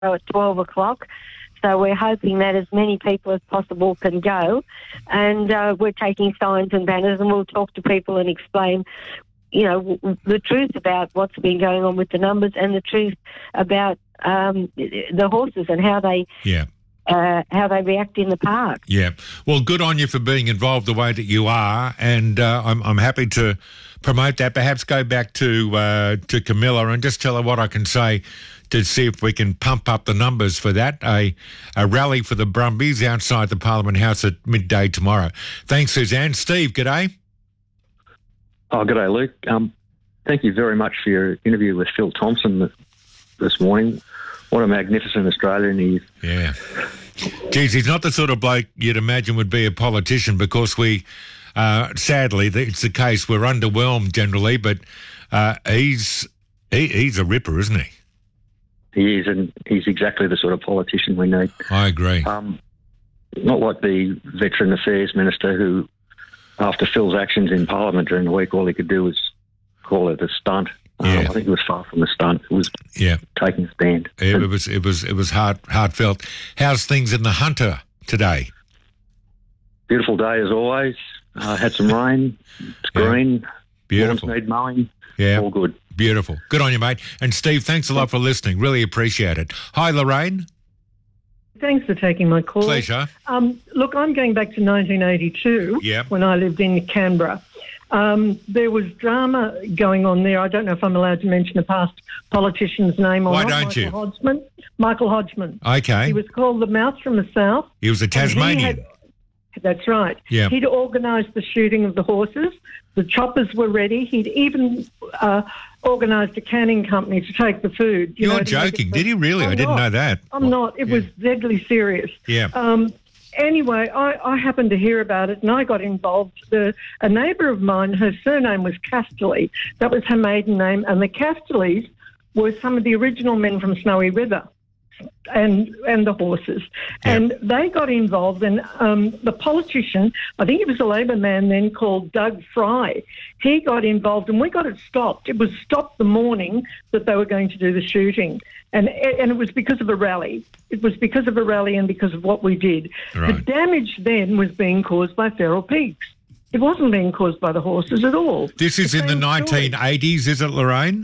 at 12 o'clock. So we're hoping that as many people as possible can go. And we're taking signs and banners, and we'll talk to people and explain, the truth about what's been going on with the numbers and the truth about the horses and how they react in the park. Yeah. Well, good on you for being involved the way that you are, and I'm happy to promote that. Perhaps go back to Camilla and just tell her what I can say to see if we can pump up the numbers for that. A rally for the Brumbies outside the Parliament House at midday tomorrow. Thanks, Suzanne. Steve, g'day. Oh, g'day, Luke. Thank you very much for your interview with Phil Thompson this morning. What a magnificent Australian he is. Yeah. Geez, he's not the sort of bloke you'd imagine would be a politician, because we, sadly, it's the case, we're underwhelmed generally, but he's a ripper, isn't he? He is, and he's exactly the sort of politician we need. I agree. Not like the Veteran Affairs Minister who, after Phil's actions in Parliament during the week, all he could do was call it a stunt. I think it was far from a stunt. It was taking a stand. Yeah, it was heartfelt. How's things in the Hunter today? Beautiful day as always. Had some rain. It's green. Beautiful. Lawns need mowing. Yeah. All good. Beautiful. Good on you, mate. And Steve, thanks a lot for listening. Really appreciate it. Hi, Lorraine. Thanks for taking my call. Pleasure. Look, I'm going back to 1982 when I lived in Canberra. There was drama going on there. I don't know if I'm allowed to mention a past politician's name or not. Why don't you? Michael Hodgman. Okay. He was called the Mouse from the South. He was a Tasmanian. That's right. Yeah. He'd organised the shooting of the horses. The choppers were ready. He'd even organised a canning company to take the food. You're joking. Did he really? I didn't know that. I'm not. It was deadly serious. Yeah. Anyway, I happened to hear about it, and I got involved. A neighbour of mine, her surname was Casterly. That was her maiden name, and the Casterleys were some of the original men from Snowy River and the horses. Yeah. And they got involved, and the politician, I think he was a Labor man then, called Doug Fry, he got involved, and we got it stopped. It was stopped the morning that they were going to do the shooting. And it was because of a rally. It was because of a rally and because of what we did. Right. The damage then was being caused by feral pigs. It wasn't being caused by the horses at all. This is in the 1980s, is it, Lorraine?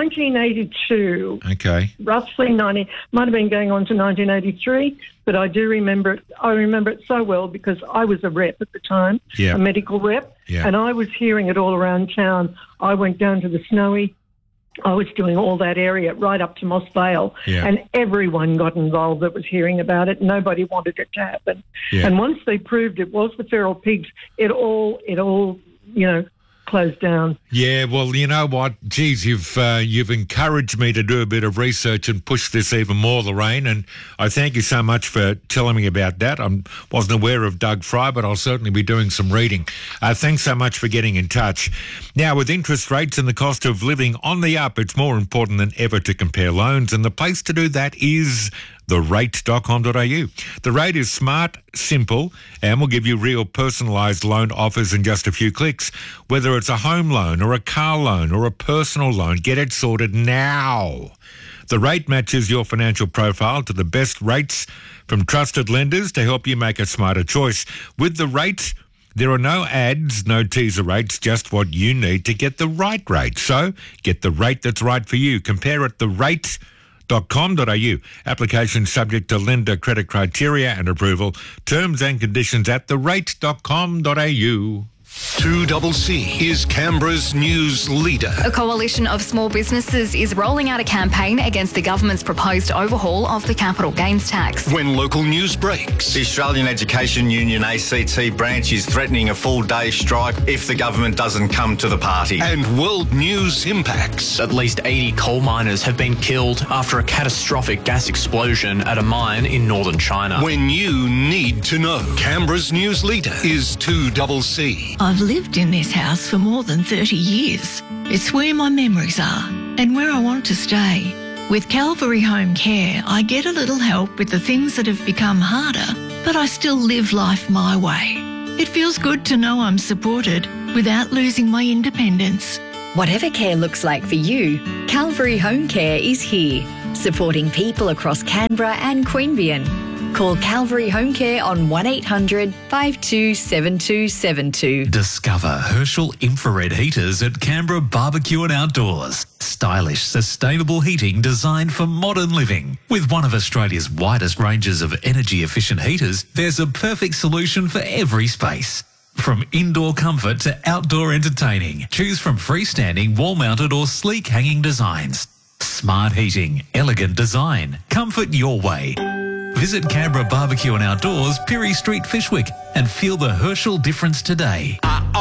1982. Okay. Roughly 90. Might have been going on to 1983, but I do remember it. I remember it so well because I was a rep at the time, a medical rep, and I was hearing it all around town. I went down to the Snowy. I was doing all that area right up to Moss Vale, and everyone got involved that was hearing about it. Nobody wanted it to happen. Yeah. And once they proved it was the feral pigs, it all closed down. Yeah, well, you know what? Geez, you've encouraged me to do a bit of research and push this even more, Lorraine, and I thank you so much for telling me about that. I wasn't aware of Doug Fry, but I'll certainly be doing some reading. Thanks so much for getting in touch. Now, with interest rates and the cost of living on the up, it's more important than ever to compare loans, and the place to do that is therate.com.au. The Rate is smart, simple, and will give you real personalised loan offers in just a few clicks. Whether it's a home loan or a car loan or a personal loan, get it sorted now. The Rate matches your financial profile to the best rates from trusted lenders to help you make a smarter choice. With The Rate, there are no ads, no teaser rates, just what you need to get the right rate. So get the rate that's right for you. Compare it therate.com.au. Application subject to lender credit criteria and approval. Terms and conditions at therate.com.au. 2CC is Canberra's news leader. A coalition of small businesses is rolling out a campaign against the government's proposed overhaul of the capital gains tax. When local news breaks. The Australian Education Union ACT branch is threatening a full-day strike if the government doesn't come to the party. And world news impacts. At least 80 coal miners have been killed after a catastrophic gas explosion at a mine in northern China. When you need to know. Canberra's news leader is 2CC. I've lived in this house for more than 30 years. It's where my memories are and where I want to stay. With Calvary Home Care, I get a little help with the things that have become harder, but I still live life my way. It feels good to know I'm supported without losing my independence. Whatever care looks like for you, Calvary Home Care is here. supporting people across Canberra and Queanbeyan. Call Calvary Home Care on 1800 527272. Discover Herschel infrared heaters at Canberra Barbecue and Outdoors. Stylish, sustainable heating designed for modern living. With one of Australia's widest ranges of energy-efficient heaters, there's a perfect solution for every space. From indoor comfort to outdoor entertaining, choose from freestanding, wall-mounted or sleek hanging designs. Smart heating, elegant design, comfort your way. Visit Canberra Barbecue and Outdoors, Pirie Street, Fishwick, and feel the Herschel difference today.